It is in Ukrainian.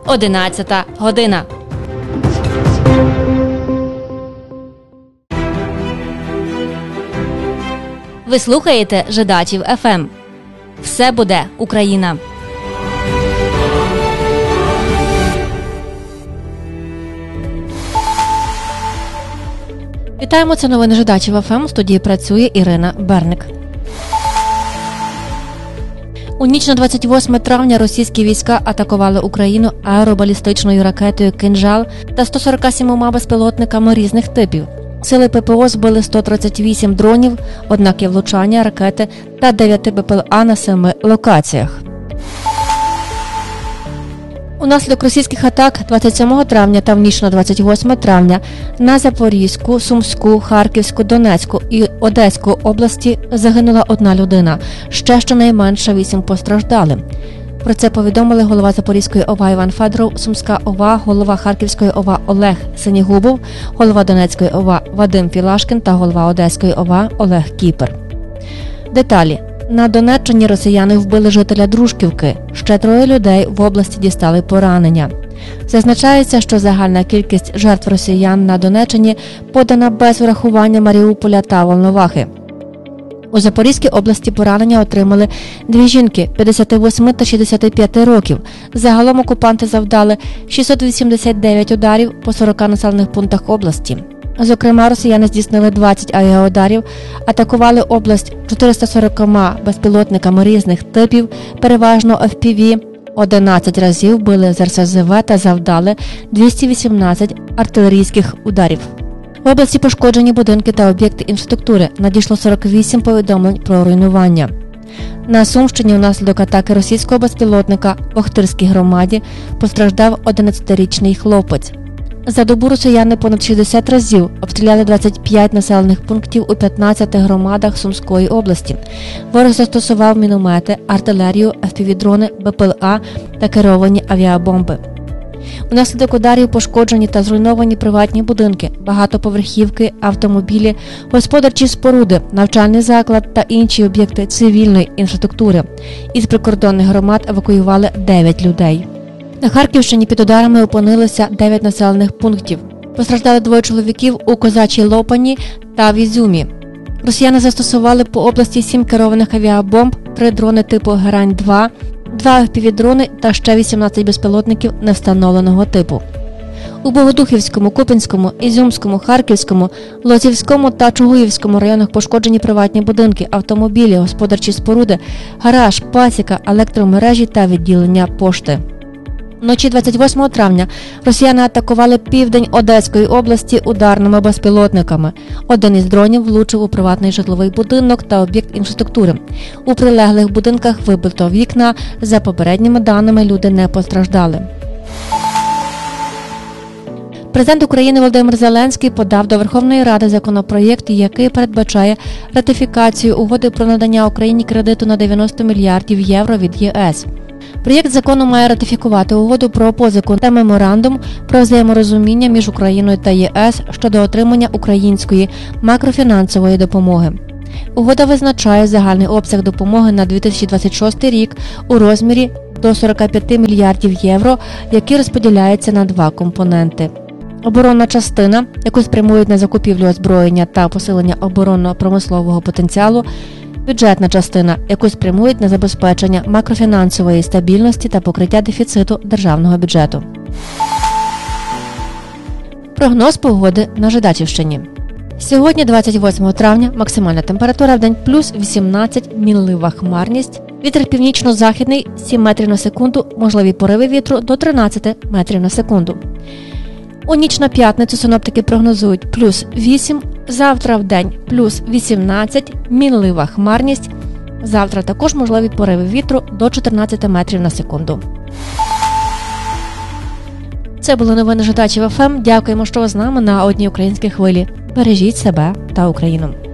11 година. Ви слухаєте Жидачів ФМ. Все буде Україна. Вітаємо, це новини Жидачів ФМ. У студії працює Ірина Берник. У ніч на 28 травня російські війська атакували Україну аеробалістичною ракетою «Кинжал» та 147 безпілотниками різних типів. Сили ППО збили 138 дронів, однакі влучання ракети та 9 БПЛА на 7 локаціях. Унаслідок російських атак 27 травня та в ніч на 28 травня на Запорізьку, Сумську, Харківську, Донецьку і Одеську області загинула 1 людина. Ще щонайменше 8 постраждали. Про це повідомили голова Запорізької ОВА Іван Федоров, Сумська ОВА, голова Харківської ОВА Олег Синігубов, голова Донецької ОВА Вадим Філашкін та голова Одеської ОВА Олег Кіпер. Деталі. На Донеччині росіяни вбили жителя Дружківки. Ще 3 людей в області дістали поранення. Зазначається, що загальна кількість жертв росіян на Донеччині подана без врахування Маріуполя та Волновахи. У Запорізькій області поранення отримали 2 жінки 58 та 65 років. Загалом окупанти завдали 689 ударів по 40 населених пунктах області. Зокрема, росіяни здійснили 20 авіаударів, атакували область 440 безпілотниками різних типів, переважно FPV, 11 разів били з РСЗВ та завдали 218 артилерійських ударів. В області пошкоджені будинки та об'єкти інфраструктури. Надійшло 48 повідомлень про руйнування. На Сумщині внаслідок атаки російського безпілотника в Охтирській громаді постраждав 11-річний хлопець. За добу росіяни понад 60 разів обстріляли 25 населених пунктів у 15 громадах Сумської області. Ворог застосував міномети, артилерію, FPV-дрони, БПЛА та керовані авіабомби. Унаслідок ударів пошкоджені та зруйновані приватні будинки, багатоповерхівки, автомобілі, господарчі споруди, навчальний заклад та інші об'єкти цивільної інфраструктури. Із прикордонних громад евакуювали 9 людей. На Харківщині під ударами опинилися 9 населених пунктів. Постраждали 2 чоловіків у Козачій Лопані та в Ізюмі. Росіяни застосували по області 7 керованих авіабомб, 3 дрони типу Герань-2, 2 FPV-дрони та ще 18 безпілотників невстановленого типу. У Богодухівському, Куп'янському, Ізюмському, Харківському, Лозівському та Чугуївському районах пошкоджені приватні будинки, автомобілі, господарчі споруди, гараж, пасіка, електромережі та відділення пошти. Вночі 28 травня росіяни атакували південь Одеської області ударними безпілотниками. Один із дронів влучив у приватний житловий будинок та об'єкт інфраструктури. У прилеглих будинках вибито вікна. За попередніми даними, люди не постраждали. Президент України Володимир Зеленський подав до Верховної Ради законопроєкт, який передбачає ратифікацію угоди про надання Україні кредиту на 90 мільярдів євро від ЄС. Проєкт закону має ратифікувати угоду про позику та меморандум про взаєморозуміння між Україною та ЄС щодо отримання української макрофінансової допомоги. Угода визначає загальний обсяг допомоги на 2026 рік у розмірі до 45 мільярдів євро, які розподіляються на 2 компоненти. Оборонна частина, яку спрямують на закупівлю озброєння та посилення оборонно-промислового потенціалу, бюджетна частина, яку спрямують на забезпечення макрофінансової стабільності та покриття дефіциту державного бюджету. Прогноз погоди на Жидачівщині. Сьогодні, 28 травня, максимальна температура в день плюс 18, мінлива хмарність, вітер північно-західний 7 метрів на секунду, можливі пориви вітру до 13 метрів на секунду. У ніч на п'ятницю синоптики прогнозують плюс 8, завтра в день плюс 18, мінлива хмарність. Завтра також можливі пориви вітру до 14 метрів на секунду. Це були новини Жидачів ФМ. Дякуємо, що ви з нами на одній українській хвилі. Бережіть себе та Україну.